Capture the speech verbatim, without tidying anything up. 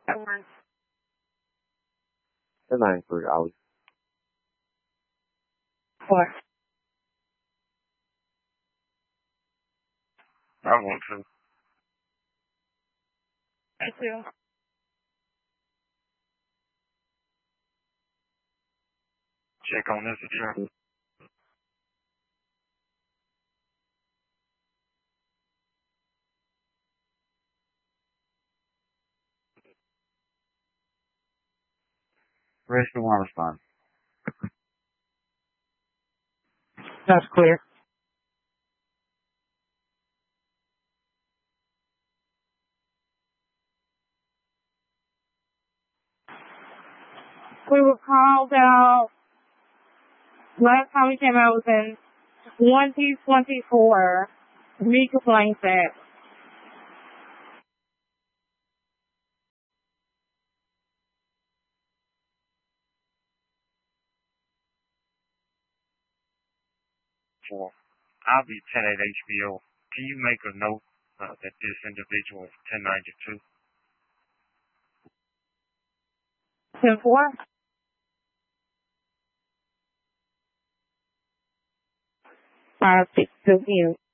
ten nine for Ali. Four. I want to. I two. Check on this adjournment. Rest of one respond. That's clear. We were called out, last time we came out was in twenty twenty-four. Mika Blanket. For I'll be ten at H B O. Can you make a note uh, that this individual is ten ninety-two? ten four? five six two.